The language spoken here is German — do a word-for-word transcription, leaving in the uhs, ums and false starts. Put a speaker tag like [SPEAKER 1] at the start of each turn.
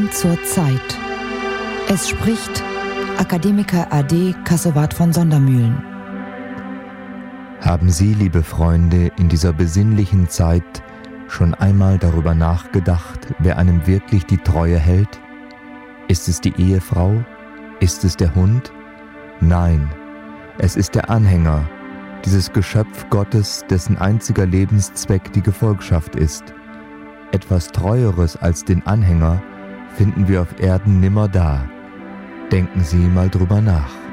[SPEAKER 1] Gedanken zur Zeit. Es spricht Akademiker A D Kassowat von Sondermühlen.
[SPEAKER 2] Haben Sie, liebe Freunde, in dieser besinnlichen Zeit schon einmal darüber nachgedacht, wer einem wirklich die Treue hält? Ist es die Ehefrau? Ist es der Hund? Nein, es ist der Anhänger, dieses Geschöpf Gottes, dessen einziger Lebenszweck die Gefolgschaft ist. Etwas Treueres als den Anhänger finden wir auf Erden nimmer da. Denken Sie mal drüber nach.